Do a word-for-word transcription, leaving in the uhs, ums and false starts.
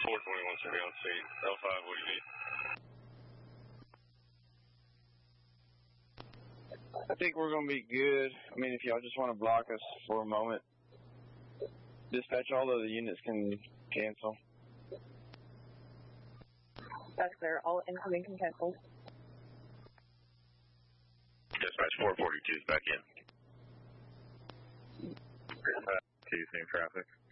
four twenty-one should be on scene. L five, what do you need? I think we're going to be good. I mean, if y'all just want to block us for a moment. Dispatch, all of the units can cancel. That's clear. All incoming can cancel. Dispatch four forty-two is back in. Two, same traffic.